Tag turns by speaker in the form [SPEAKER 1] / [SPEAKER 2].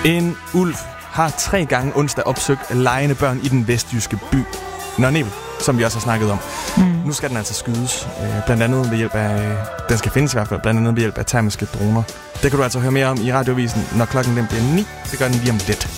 [SPEAKER 1] En ulv har 3 gange onsdag opsøgt legende børn i den vestjyske by Nørre, som vi også har snakket om. Nu skal den altså skydes, blandt andet ved hjælp af, den skal findes i hvert fald, blandt andet ved hjælp af termiske droner. Det kan du altså høre mere om i Radioavisen, når klokken den bliver 9. Det gør den lige om lidt.